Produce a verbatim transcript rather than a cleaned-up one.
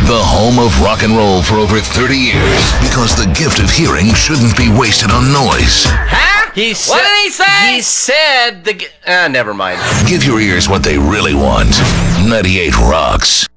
the home of rock and roll for over thirty years. Because the gift of hearing shouldn't be wasted on noise. Huh? He sa- What did he say? He said the... G- ah, never mind. Give your ears what they really want. ninety-eight Rocks.